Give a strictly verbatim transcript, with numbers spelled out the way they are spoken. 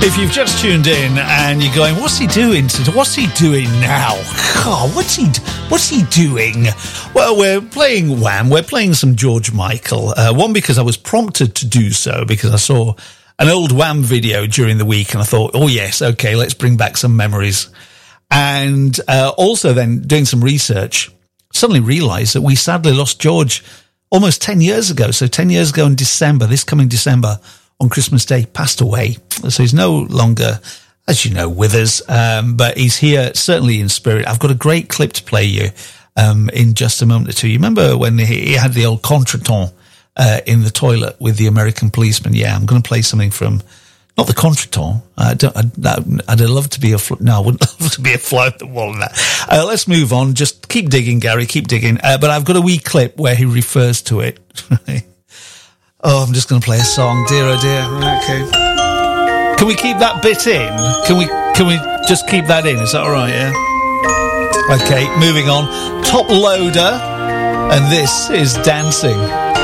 If you've just tuned in and you're going, what's he doing today? What's he doing now? Oh, what's he What's he doing? Well, we're playing Wham. We're playing some George Michael. Uh, one, because I was prompted to do so because I saw an old Wham video during the week and I thought, oh, yes, okay, let's bring back some memories. And uh, also then doing some research, suddenly realised that we sadly lost George almost ten years ago. So ten years ago in December, this coming December, on Christmas Day, passed away. So he's no longer, as you know, with us, um, but he's here certainly in spirit. I've got a great clip to play you um, in just a moment or two. You remember when he, he had the old contretemps uh, in the toilet with the American policeman? Yeah, I'm going to play something from, not the contretemps. I don't, I'd, I'd love to be a, fl- no, I wouldn't love to be a fly on the wall in that. Uh, let's move on. Just keep digging, Gary, keep digging. Uh, but I've got a wee clip where he refers to it. Oh, I'm just going to play a song. Dear, oh dear. Okay. Can we keep that bit in? Can we Can we just keep that in? Is that all right, yeah? Okay, moving on. Top Loader, and this is Dancing.